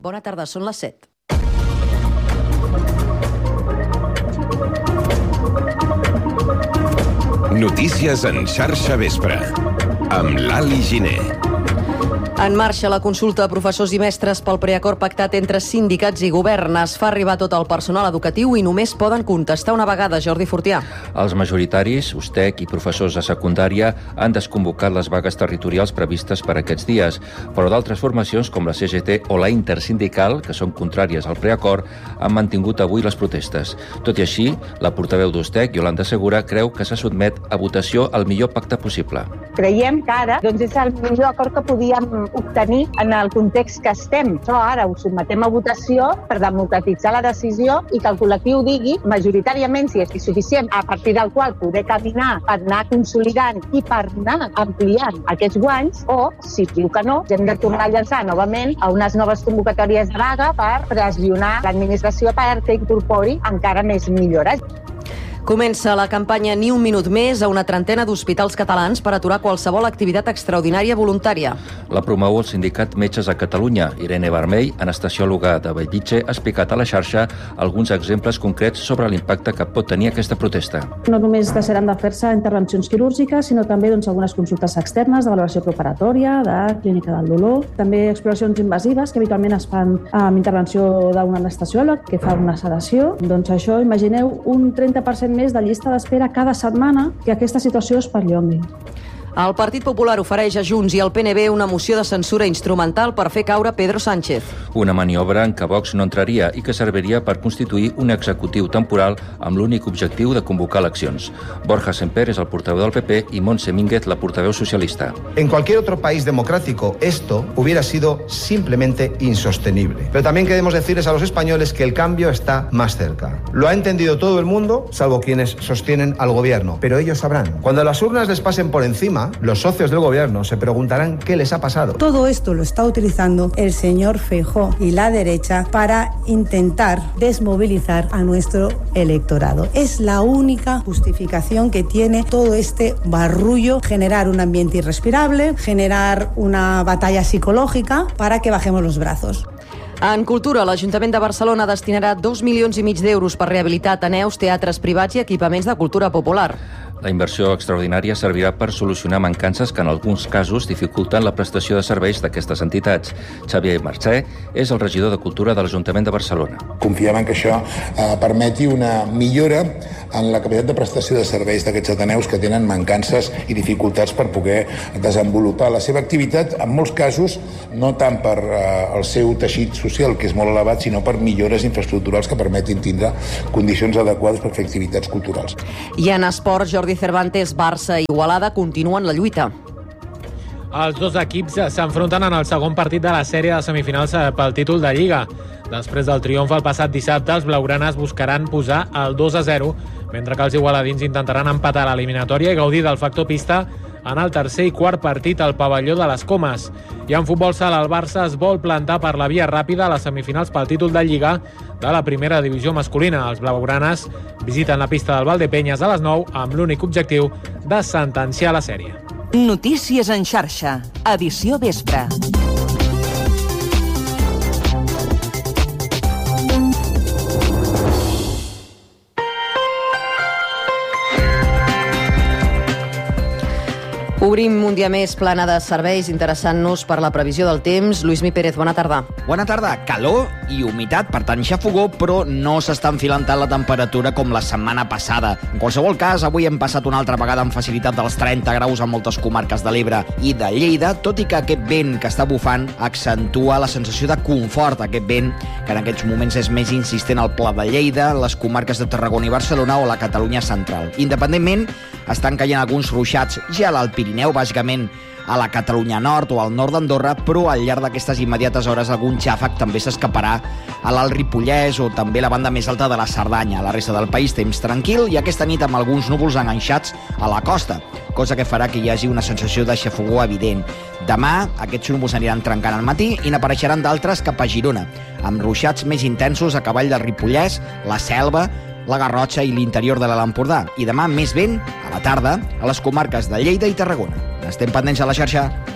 Bona tarda, són les 7. Notícies en xarxa vespre, amb l'Ali Giner. En marxa la consulta a professors i mestres pel preacord pactat entre sindicats i govern. Es fa arribar tot el personal educatiu i només poden contestar una vegada, Jordi Fortià. Els majoritaris, USTEC i professors de secundària han desconvocat les vagues territorials previstes per aquests dies, però d'altres formacions com la CGT o la Intersindical, que són contràries al preacord, han mantingut avui les protestes. Tot i així, la portaveu d'USTEC, Yolanda Segura, creu que se sotmet a votació el millor pacte possible. Creiem que ara és el millor acord que podíem obtenir en el context que estem. Això ara ho sotmetem a votació per democratitzar la decisió i que el col·lectiu digui majoritàriament si és suficient, a partir del qual poder caminar per anar consolidant i per anar ampliant aquests guanys, o, si diu que no, hem de tornar a llançar novament a unes noves convocatòries de vaga per pressionar l'administració perquè incorpori encara més millores. Comença la campanya Ni un minut més a una trentena d'hospitals catalans per aturar qualsevol activitat extraordinària voluntària. La promou el sindicat Metges a Catalunya. Irene Vermell, anestesiòloga de Bellvitge, ha explicat a la xarxa alguns exemples concrets sobre l'impacte que pot tenir aquesta protesta. No només deixaran de fer-se intervencions quirúrgiques, sinó també algunes consultes externes de valoració preparatòria, de clínica del dolor, també exploracions invasives que habitualment es fan amb intervenció d'un anestesiòleg que fa una sedació. Doncs això, imagineu un 30% més de llista d'espera cada setmana que aquesta situació es perllongui. El Partit Popular ofereix a Junts i al PNB una moció de censura instrumental per fer caure Pedro Sánchez. Una maniobra en què Vox no entraria i que serviria per constituir un executiu temporal amb l'únic objectiu de convocar eleccions. Borja Semper és el portaveu del PP i Montse Mínguez la portaveu socialista. En cualquier otro país democrático esto hubiera sido simplemente insostenible. Pero también queremos decirles a los españoles que el cambio está más cerca. Lo ha entendido todo el mundo, salvo quienes sostienen al gobierno. Pero ellos sabrán. Cuando las urnas les pasen por encima, los socios del gobierno se preguntarán qué les ha pasado. Todo esto lo está utilizando el señor Feijóo y la derecha para intentar desmovilizar a nuestro electorado. Es la única justificación que tiene todo este barullo, generar un ambiente irrespirable, generar una batalla psicológica para que bajemos los brazos. En cultura, l'Ajuntament de Barcelona destinarà 2,5 milions d'euros per rehabilitar ateneus, teatres privats i equipaments de cultura popular. La inversió extraordinària servirà per solucionar mancances que en alguns casos dificulten la prestació de serveis d'aquestes entitats. Xavier Marcè és el regidor de Cultura de l'Ajuntament de Barcelona. Confiem en que això permeti una millora en la capacitat de prestació de serveis d'aquests ateneus que tenen mancances i dificultats per poder desenvolupar la seva activitat, en molts casos no tant per el seu teixit social, que és molt elevat, sinó per millores infraestructurals que permetin tindre condicions adequades per fer activitats culturals. I en esports, Jordi Cervantes, Barça i Igualada continuen la lluita. Els dos equips s'enfronten en el segon partit de la sèrie de semifinals pel títol de Lliga. Després del triomf el passat dissabte, els blaugranes buscaran posar el 2-0, mentre que els igualadins intentaran empatar l'eliminatòria i gaudir del factor pista en el tercer i quart partit al pavelló de les Comes. I en futbol sala, el Barça es vol plantar per la via ràpida a les semifinals pel títol de Lliga de la primera divisió masculina. Els blaugranes visiten la pista del Valdepeñas a les 9 amb l'únic objectiu de sentenciar la sèrie. Notícies en xarxa, edició vespre. Obrim un dia més plana de serveis interessant-nos per la previsió del temps. Lluís Mi Pérez, bona tarda. Bona tarda. Calor i humitat, per tant, xafogó, però no s'està enfilant tant la temperatura com la setmana passada. En qualsevol cas, avui hem passat una altra vegada amb facilitat dels 30 graus en moltes comarques de l'Ebre i de Lleida, tot i que aquest vent que està bufant accentua la sensació de confort, aquest vent que en aquests moments és més insistent al Pla de Lleida, les comarques de Tarragona i Barcelona o la Catalunya central. Independentment, estan caient alguns ruixats ja a l'Alt Pirineu, bàsicament a la Catalunya nord o al nord d'Andorra, però al llarg d'aquestes immediates hores algun xàfec també s'escaparà a l'Alt Ripollès o també a la banda més alta de la Cerdanya. A la resta del país temps tranquil i aquesta nit amb alguns núvols enganxats a la costa, cosa que farà que hi hagi una sensació de xafogó evident. Demà aquests núvols aniran trencant al matí i n'apareixeran d'altres cap a Girona, amb ruixats més intensos a cavall del Ripollès, la Selva, la Garrotxa i l'interior de l'Alt Empordà. I demà més vent a la tarda a les comarques de Lleida i Tarragona. Estem pendents a la xarxa.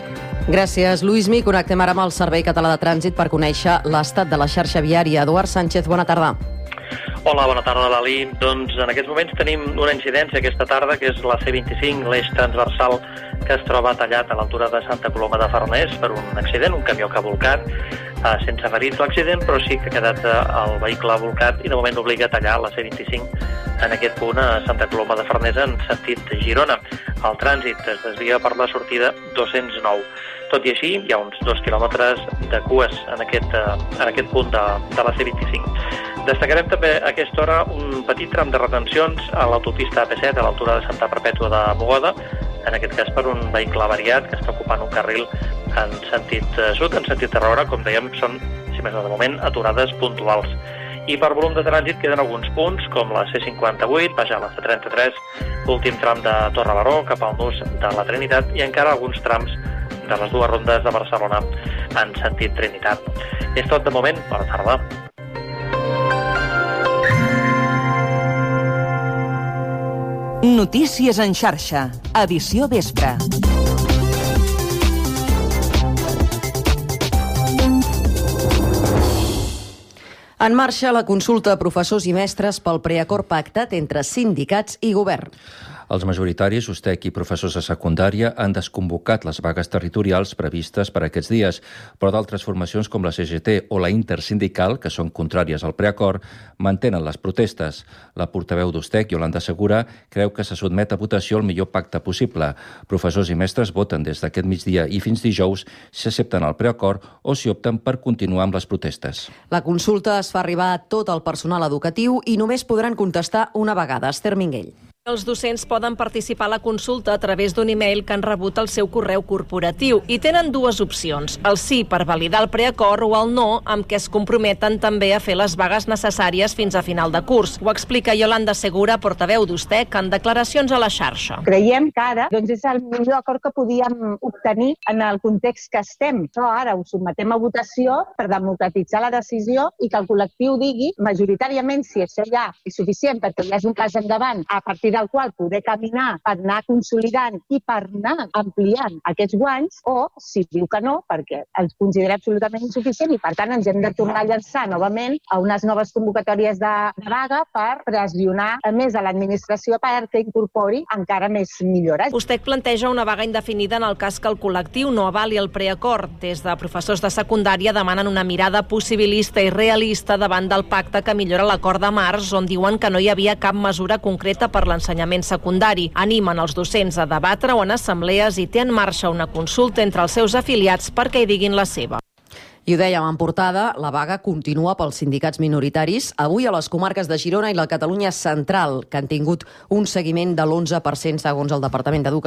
Gràcies, Lluís Mi. Connectem ara amb el Servei Català de Trànsit per conèixer l'estat de la xarxa viària. Eduard Sánchez, bona tarda. Hola, bona tarda, Lali. Doncs en aquests moments tenim una incidència aquesta tarda, que és la C25, l'eix transversal que es troba tallat a l'altura de Santa Coloma de Farners per un accident, un camió que ha volcat, sense ferits l'accident, però sí que ha quedat el vehicle volcat i de moment obliga a tallar la C25 en aquest punt a Santa Coloma de Farners en sentit Girona. El trànsit es desvia per la sortida 209. Tot i així, hi ha uns 2 quilòmetres de cues en aquest punt de la C25. Destacarem també a aquesta hora un petit tram de retencions a l'autopista AP7 a l'altura de Santa Perpètua de Mogoda, en aquest cas per un vehicle avariat que està ocupant un carril en sentit sud, en sentit Tarragona. Com dèiem, són, si més no de moment, aturades puntuals. I per volum de trànsit queden alguns punts, com la C58, baixar la C33, l'últim tram de Torre-Baró cap al nus de la Trinitat i encara alguns trams de les dues rondes de Barcelona en sentit Trinitat. És tot de moment. Bona tarda. Notícies en xarxa, edició vespre. En marxa la consulta a professors i mestres pel preacord pactat entre sindicats i govern. Els majoritaris, USTEC i professors de secundària han desconvocat les vagues territorials previstes per aquests dies, però d'altres formacions com la CGT o la Intersindical, que són contràries al preacord, mantenen les protestes. La portaveu d'USTEC, Yolanda Segura, creu que se sotmet a votació el millor pacte possible. Professors i mestres voten des d'aquest migdia i fins dijous si accepten el preacord o si opten per continuar amb les protestes. La consulta es fa arribar a tot el personal educatiu i només podran contestar una vegada. Esther Minguell. Els docents poden participar a la consulta a través d'un e-mail que han rebut al seu correu corporatiu i tenen dues opcions, el sí per validar el preacord o el no, amb què es comprometen també a fer les vagues necessàries fins a final de curs. Ho explica Yolanda Segura, portaveu d'USTEC, en declaracions a la xarxa. Creiem que ara és el millor acord que podíem obtenir en el context que estem. Això ara ho sotmetem a votació per democratitzar la decisió i que el col·lectiu digui majoritàriament si això ja és suficient perquè ja és un pas endavant a partir del qual poder caminar per anar consolidant i per anar ampliant aquests guanys, o si diu que no, perquè els considera absolutament insuficient i per tant ens hem de tornar a llançar novament a unes noves convocatòries de vaga per pressionar més a l'administració perquè incorpori encara més millores. USTEC planteja una vaga indefinida en el cas que el col·lectiu no avali el preacord. Des de professors de secundària demanen una mirada possibilista i realista davant del pacte que millora l'acord de març, on diuen que no hi havia cap mesura concreta per l'ensenyament secundari. Animen els docents a debatre-ho en assemblees i té en marxa una consulta entre els seus afiliats perquè hi diguin la seva. I ho dèiem en portada, la vaga continua pels sindicats minoritaris, avui a les comarques de Girona i la Catalunya Central, que han tingut un seguiment de l'11% segons el Departament d'Educació.